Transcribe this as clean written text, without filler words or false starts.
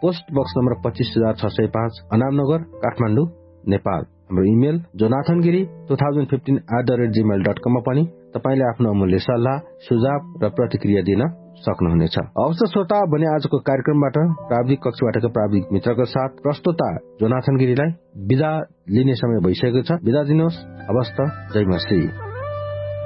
Post box number 25,605 Anamnagar Kathmandu Nepal. हाम्रो email jonathangiri2015@gmail.com मा पनि तपाईले आफ्नो अमूल्य सल्लाह सुझाव र प्रतिक्रिया दिन सक्नुहुनेछ। हवस् श्रोता, भने आजको कार्यक्रमबाट प्राविधिक कक्षबाटका प्राविधिक मित्रको साथ प्रस्तुता जोनाथन गिरीलाई बिदा लिने समय भइसकेको छ। बिदा दिनुहोस्। हवस् त, जय मसी।